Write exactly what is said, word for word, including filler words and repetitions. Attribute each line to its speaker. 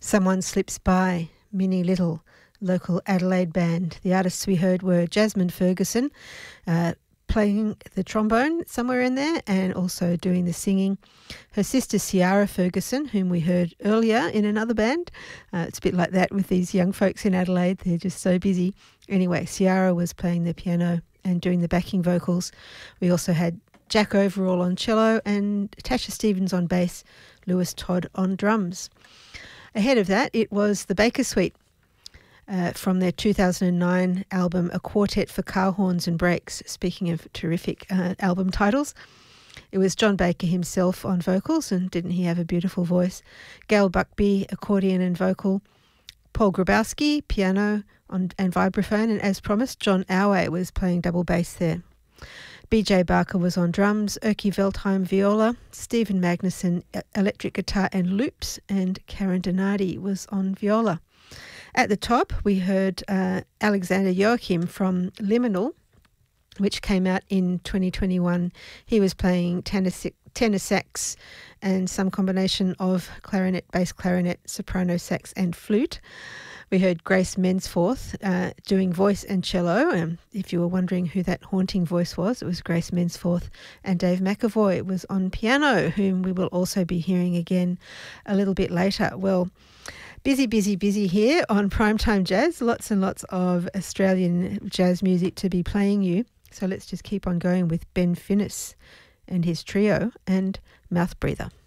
Speaker 1: Someone Slips By, Minnie Little, local Adelaide band. The artists we heard were Jasmine Ferguson, uh, playing the trombone somewhere in there and also doing the singing. Her sister Ciara Ferguson, whom we heard earlier in another band. Uh, it's a bit like that with these young folks in Adelaide. They're just so busy. Anyway, Ciara was playing the piano and doing the backing vocals. We also had Jack Overall on cello and Tasha Stevens on bass, Lewis Todd on drums. Ahead of that, it was the Baker Suite uh, from their two thousand nine album A Quartet for Car Horns and Brakes. Speaking of terrific uh, album titles, it was John Baker himself on vocals, and didn't he have a beautiful voice? Gail Buckby, accordion and vocal. Paul Grabowski, piano on, and vibraphone, and as promised, John Aue was playing double bass there. B J Barker was on drums, Erky Veltheim viola, Stephen Magnuson electric guitar and loops, and Karen Donardi was on viola. At the top, we heard uh, Alexander Joachim from Liminal, which came out in twenty twenty-one. He was playing tenor, tenor sax and some combination of clarinet, bass clarinet, soprano sax and flute. We heard Grace Mensforth uh, doing voice and cello. Um, if you were wondering who that haunting voice was, it was Grace Mensforth. And Dave McAvoy was on piano, whom we will also be hearing again a little bit later. Well, busy, busy, busy here on Primetime Jazz. Lots and lots of Australian jazz music to be playing you. So let's just keep on going with Ben Finnis and his trio and Mouth Breather.